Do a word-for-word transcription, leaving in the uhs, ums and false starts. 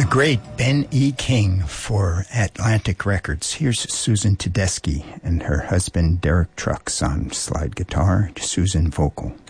The great Ben E. King for Atlantic Records. Here's Susan Tedeschi and her husband Derek Trucks on slide guitar, Susan vocal.